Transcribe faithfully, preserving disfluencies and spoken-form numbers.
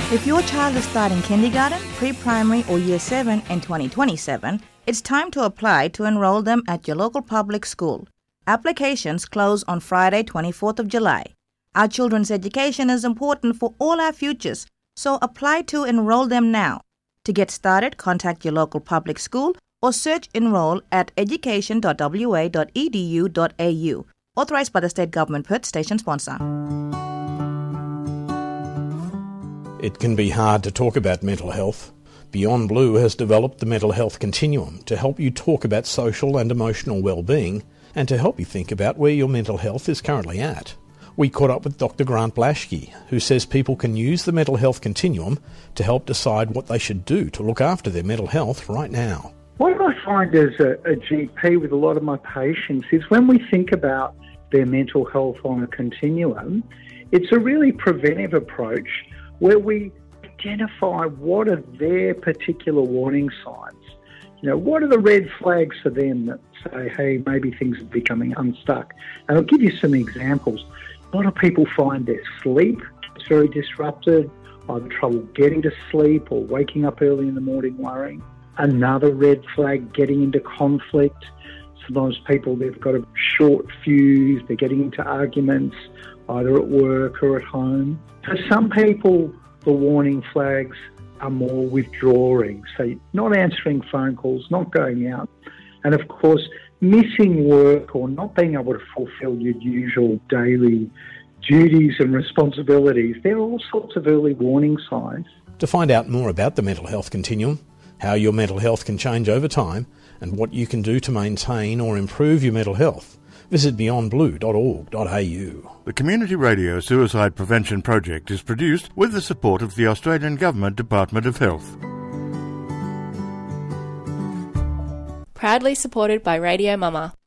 If your child is starting kindergarten, pre-primary or year seven in twenty twenty-seven, it's time to apply to enroll them at your local public school. Applications close on Friday, twenty-fourth of July. Our children's education is important for all our futures, so apply to enroll them now. To get started, contact your local public school or search enroll at education dot w a dot e d u dot a u. Authorised by the State Government, Perth, station sponsor. It can be hard to talk about mental health. Beyond Blue has developed the Mental Health Continuum to help you talk about social and emotional well-being and to help you think about where your mental health is currently at. We caught up with Doctor Grant Blaschke, who says people can use the Mental Health Continuum to help decide what they should do to look after their mental health right now. What I find as a, a G P with a lot of my patients is when we think about their mental health on a continuum, it's a really preventive approach where we identify what are their particular warning signs. You know, what are the red flags for them that say, hey, maybe things are becoming unstuck? And I'll give you some examples. A lot of people find their sleep is very disrupted, either trouble getting to sleep or waking up early in the morning worrying. Another red flag, getting into conflict. Sometimes people, they've got a short fuse, they're getting into arguments, either at work or at home. For some people, the warning flags are more withdrawing, so not answering phone calls, not going out, and of course, missing work or not being able to fulfil your usual daily duties and responsibilities. There are all sorts of early warning signs. To find out more about the Mental Health Continuum, how your mental health can change over time, and what you can do to maintain or improve your mental health, visit beyond blue dot org dot a u. The Community Radio Suicide Prevention Project is produced with the support of the Australian Government Department of Health. Proudly supported by Radio Mama.